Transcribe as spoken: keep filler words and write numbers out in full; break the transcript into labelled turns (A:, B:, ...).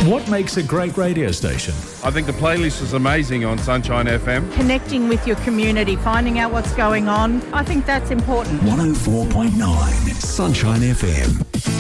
A: What makes a great radio station?
B: I think the playlist is amazing on Sunshine F M.
C: Connecting with your community, finding out what's going on. I think that's important.
D: one oh four point nine Sunshine F M.